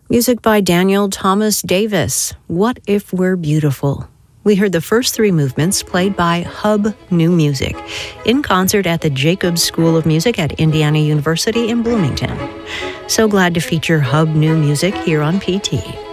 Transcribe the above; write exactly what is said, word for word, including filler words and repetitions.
Music by Daniel Thomas Davis, What If We're Beautiful? We heard the first three movements played by Hub New Music in concert at the Jacobs School of Music at Indiana University in Bloomington. So glad to feature Hub New Music here on P T.